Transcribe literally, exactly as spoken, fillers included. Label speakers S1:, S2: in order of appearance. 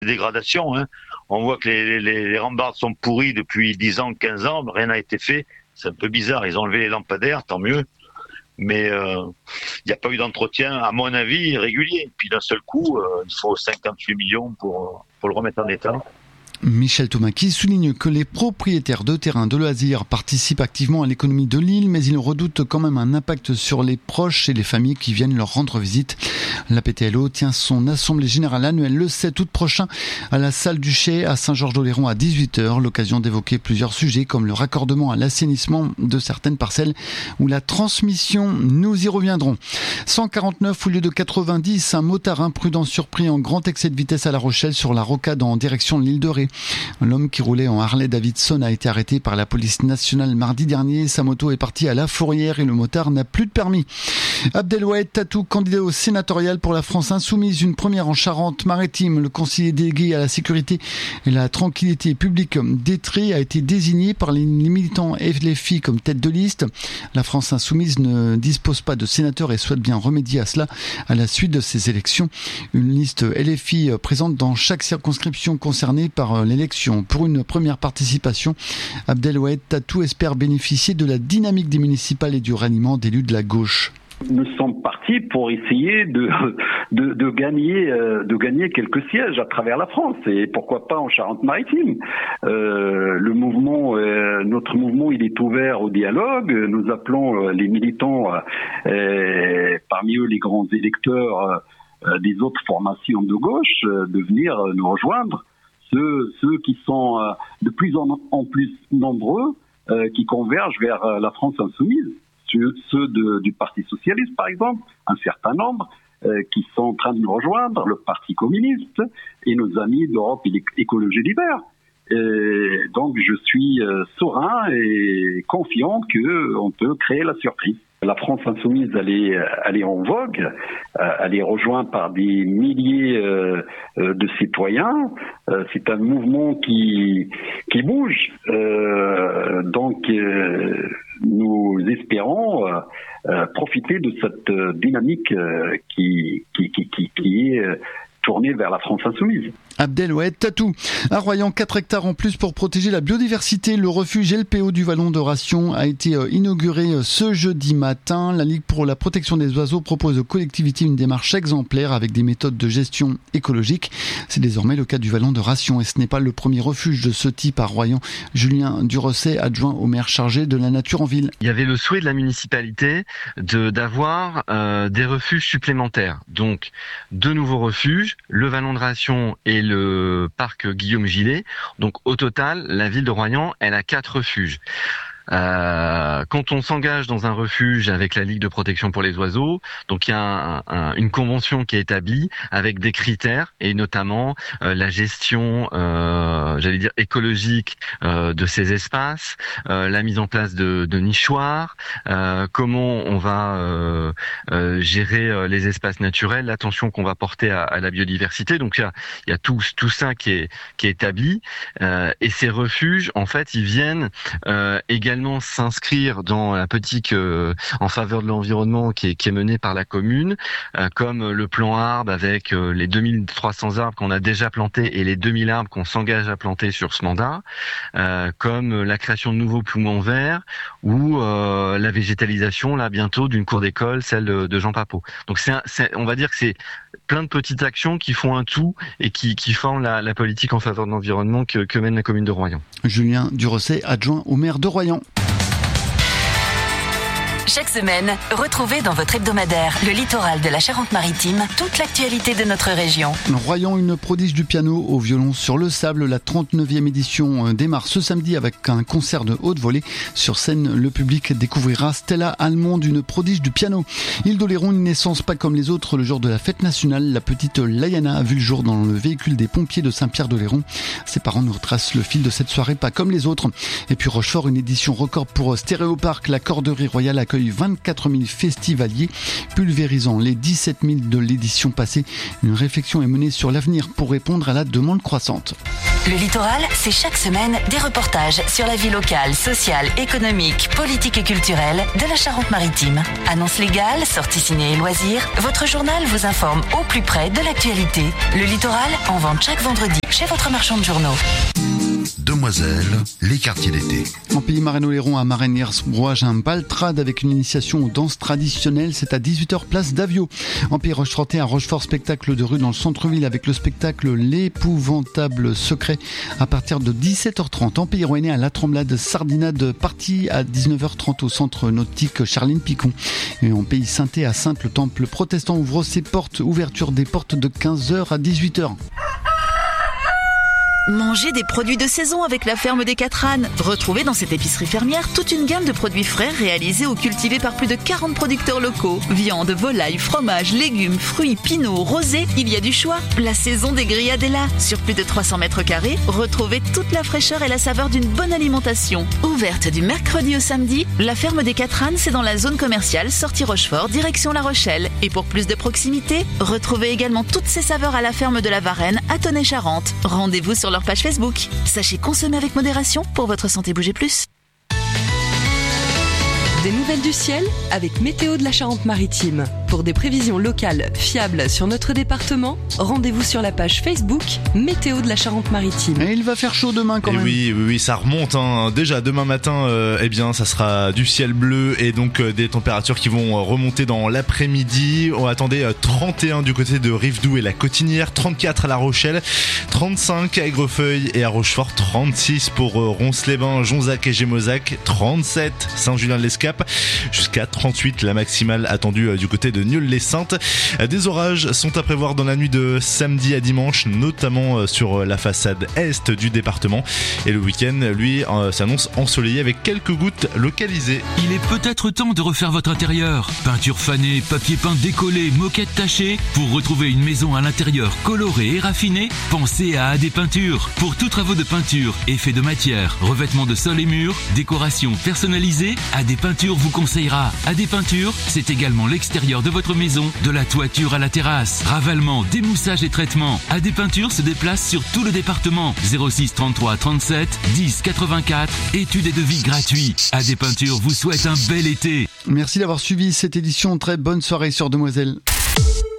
S1: Dégradation, hein. On voit que les, les, les rambardes sont pourris depuis dix ans, quinze ans, rien n'a été fait. C'est un peu bizarre. Ils ont enlevé les lampadaires, tant mieux. Mais il euh, n'y a pas eu d'entretien, à mon avis, régulier. Puis d'un seul coup, euh, il faut cinquante-huit millions pour, pour le remettre en état.
S2: Michel Thomas qui souligne que les propriétaires de terrains de loisirs participent activement à l'économie de l'île, mais il redoute quand même un impact sur les proches et les familles qui viennent leur rendre visite. La P T L O tient son assemblée générale annuelle le sept août prochain à la salle du Chai à Saint-Georges-d'Oléron à dix-huit heures. L'occasion d'évoquer plusieurs sujets comme le raccordement à l'assainissement de certaines parcelles ou la transmission. Nous y reviendrons. cent quarante-neuf au lieu de quatre-vingt-dix, un motard imprudent surpris en grand excès de vitesse à La Rochelle sur la rocade en direction de l'île de Ré. L'homme qui roulait en Harley Davidson a été arrêté par la police nationale mardi dernier. Sa moto est partie à la fourrière et le motard n'a plus de permis. Abdelwahid Tatou, candidat au sénatorial pour la France Insoumise, une première en Charente-Maritime. Le conseiller délégué à la sécurité et la tranquillité publique d'Étré a été désigné par les militants L F I comme tête de liste. La France Insoumise ne dispose pas de sénateurs et souhaite bien remédier à cela à la suite de ces élections. Une liste L F I présente dans chaque circonscription concernée par l'élection. Pour une première participation, Abdelwahid Tatou espère bénéficier de la dynamique des municipales et du ralliement d'élus de la gauche.
S3: Nous sommes partis pour essayer de de, de gagner euh, de gagner quelques sièges à travers la France et pourquoi pas en Charente-Maritime. Euh, le mouvement, euh, notre mouvement, il est ouvert au dialogue. Nous appelons euh, les militants, euh, parmi eux les grands électeurs euh, des autres formations de gauche, euh, de venir euh, nous rejoindre. Ceux, ceux qui sont euh, de plus en, en plus nombreux, euh, qui convergent vers euh, la France Insoumise. Ceux, ceux de, du Parti Socialiste, par exemple, un certain nombre, euh, qui sont en train de nous rejoindre, le Parti Communiste et nos amis d'Europe Écologie Les Verts. Et donc je suis euh, serein et confiant qu'on peut créer la surprise. La France Insoumise, elle est, elle est en vogue, elle est rejointe par des milliers euh, de citoyens. Euh, c'est un mouvement qui, qui bouge. Euh, donc, euh, nous espérons euh, euh, profiter de cette euh, dynamique euh, qui, qui, qui, qui, qui est euh, tournée vers la France Insoumise.
S2: Abdelwahid Tatou. À Royan, quatre hectares en plus pour protéger la biodiversité. Le refuge L P O du Vallon de Ration a été inauguré ce jeudi matin. La Ligue pour la protection des oiseaux propose aux collectivités une démarche exemplaire avec des méthodes de gestion écologique. C'est désormais le cas du Vallon de Ration et ce n'est pas le premier refuge de ce type à Royan. Julien Durosset, adjoint au maire chargé de la nature en ville.
S4: Il y avait le souhait de la municipalité de d'avoir euh, des refuges supplémentaires. Donc, deux nouveaux refuges, le Vallon de Ration et le le parc Guillaume Gillet. Donc au total, la ville de Royan, elle a quatre refuges. Euh, quand on s'engage dans un refuge avec la Ligue de protection pour les oiseaux, donc il y a un, un, une convention qui est établie avec des critères et notamment euh, la gestion, euh, j'allais dire écologique euh, de ces espaces, euh, la mise en place de, de nichoirs, euh, comment on va euh, euh, gérer euh, les espaces naturels, l'attention qu'on va porter à, à la biodiversité. Donc il y a, il y a tout, tout ça qui est, qui est établi euh, et ces refuges, en fait, ils viennent euh, également s'inscrire dans la politique euh, en faveur de l'environnement qui est, qui est menée par la commune, euh, comme le plan arbre avec euh, les deux mille trois cents arbres qu'on a déjà plantés et les deux mille arbres qu'on s'engage à planter sur ce mandat, euh, comme la création de nouveaux poumons verts ou euh, la végétalisation là bientôt d'une cour d'école, celle de, de Jean Papeau. Donc c'est, un, c'est on va dire que c'est plein de petites actions qui font un tout et qui, qui forment la, la politique en faveur de l'environnement que, que mène la commune de Royan.
S2: Julien Durosset, adjoint au maire de Royan.
S5: Chaque semaine, retrouvez dans votre hebdomadaire Le Littoral de la Charente-Maritime toute l'actualité de notre région.
S2: Royan, une prodige du piano au violon sur le sable. La trente-neuvième édition démarre ce samedi avec un concert de haute volée. Sur scène, le public découvrira Stella Allemande, une prodige du piano. Île d'Oléron, une naissance pas comme les autres. Le jour de la fête nationale, la petite Layana a vu le jour dans le véhicule des pompiers de Saint-Pierre-d'Oléron. Ses parents nous retracent le fil de cette soirée pas comme les autres. Et puis Rochefort, une édition record pour Stéréoparc. La Corderie Royale accueille vingt-quatre mille festivaliers, pulvérisant les dix-sept mille de l'édition passée. Une réflexion est menée sur l'avenir pour répondre à la demande croissante.
S5: Le littoral, c'est chaque semaine des reportages sur la vie locale, sociale, économique, politique et culturelle de la Charente-Maritime. Annonces légales, sorties ciné et loisirs, votre journal vous informe au plus près de l'actualité. Le littoral, en vente chaque vendredi chez votre marchand de journaux.
S6: Demoiselles, les quartiers d'été.
S2: En Pays Marais-Oléron à Marenniers-Brouage, un baltrade avec une initiation aux danses traditionnelles. C'est à dix-huit heures place d'Avio. En Pays Rochefortais à Rochefort, spectacle de rue dans le centre-ville avec le spectacle L'épouvantable secret à partir de dix-sept heures trente. En Pays Rouennais à La Tremblade, Sardinade partie à dix-neuf heures trente au centre nautique Charline Picon. Et en Pays Sainté à Sainte, le temple protestant ouvre ses portes. Ouverture des portes de quinze heures à dix-huit heures.
S7: Mangez des produits de saison avec la ferme des Quatre Ânes. Retrouvez dans cette épicerie fermière toute une gamme de produits frais réalisés ou cultivés par plus de quarante producteurs locaux. Viande, volaille, fromage, légumes, fruits, pinots, rosés, il y a du choix. La saison des grillades est là. Sur plus de trois cents mètres carrés, retrouvez toute la fraîcheur et la saveur d'une bonne alimentation. Ouverte du mercredi au samedi, la ferme des Quatre Ânes, c'est dans la zone commerciale sortie Rochefort, direction La Rochelle. Et pour plus de proximité, retrouvez également toutes ces saveurs à la ferme de la Varenne à Tonnay-Charente. Rendez-vous sur leur page Facebook. Sachez consommer avec modération pour votre santé. Bougez plus.
S8: Des nouvelles du ciel avec Météo de la Charente-Maritime. Pour des prévisions locales fiables sur notre département, rendez-vous sur la page Facebook Météo de la Charente-Maritime.
S2: Et il va faire chaud demain quand
S9: et
S2: même.
S9: Oui, oui, oui, ça remonte. Hein. Déjà demain matin, euh, eh bien, ça sera du ciel bleu et donc euh, des températures qui vont remonter dans l'après-midi. On attendait euh, trente et un du côté de Rivedoux et la Cotinière, trente-quatre à La Rochelle, trente-cinq à Aigrefeuille et à Rochefort, trente-six pour euh, Ronces-les-Bains, Jonzac et Gémozac, trente-sept Saint-Julien-de-l'Escape. Jusqu'à trente-huit la maximale attendue du côté de Nieul-les-Saintes. Des orages sont à prévoir dans la nuit de samedi à dimanche, notamment sur la façade est du département. Et le week-end, lui, s'annonce ensoleillé avec quelques gouttes localisées.
S10: Il est peut-être temps de refaire votre intérieur. Peinture fanée, papier peint décollé, moquette tachée. Pour retrouver une maison à l'intérieur colorée et raffinée, pensez à A D Peinture. Pour tous travaux de peinture, effets de matière, revêtement de sol et murs, décoration personnalisée, A D Peinture vous conseillera. A D Peinture, c'est également l'extérieur de votre maison, de la toiture à la terrasse. Ravalement, démoussage et traitement. A D Peinture se déplace sur tout le département. zéro six trente-trois trente-sept dix quatre-vingt-quatre. Études et devis gratuits. A D Peinture vous souhaite un bel été.
S2: Merci d'avoir suivi cette édition. Très bonne soirée sur Demoiselles.